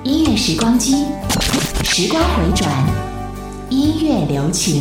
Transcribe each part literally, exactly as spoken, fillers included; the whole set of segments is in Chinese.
音乐时光机，时光回转，音乐留情。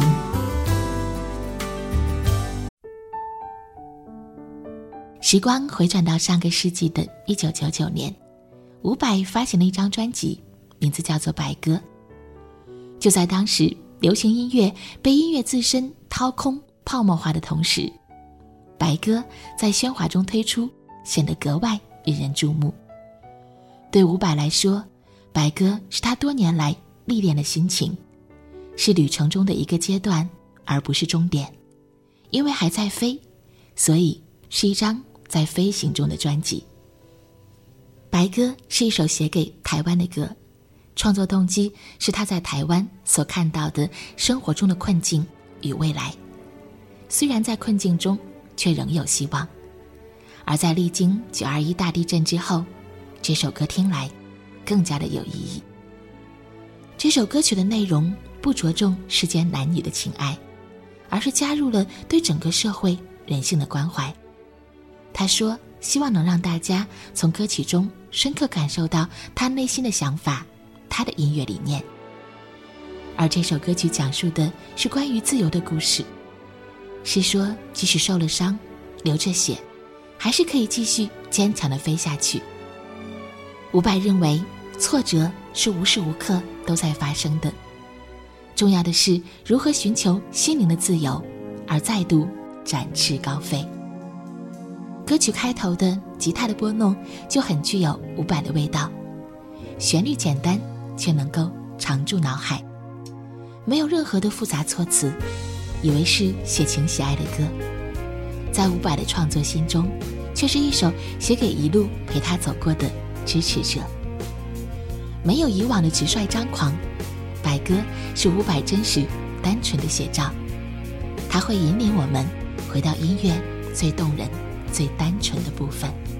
时光回转到上个世纪的一九九九年，伍佰发行了一张专辑，名字叫做《白鸽》。就在当时流行音乐被音乐自身掏空泡沫化的同时，白鸽在喧哗中推出，显得格外引人注目。对伍佰来说，白鸽是他多年来历练的心情，是旅程中的一个阶段，而不是终点。因为还在飞，所以是一张在飞行中的专辑。白鸽是一首写给台湾的歌，创作动机是他在台湾所看到的生活中的困境与未来。虽然在困境中，却仍有希望。而在历经九二一大地震之后，这首歌听来更加的有意义。这首歌曲的内容不着重世间男女的情爱，而是加入了对整个社会人性的关怀。他说希望能让大家从歌曲中深刻感受到他内心的想法，他的音乐理念。而这首歌曲讲述的是关于自由的故事，是说即使受了伤，流着血，还是可以继续坚强地飞下去。伍佰认为挫折是无时无刻都在发生的，重要的是如何寻求心灵的自由，而再度展翅高飞。歌曲开头的吉他的拨弄就很具有伍佰的味道，旋律简单却能够常驻脑海，没有任何的复杂措辞，以为是写情写爱的歌，在伍佰的创作心中却是一首写给一路陪他走过的支持者。没有以往的直率张狂，白鸽是伍佰真实单纯的写照，它会引领我们回到音乐最动人最单纯的部分。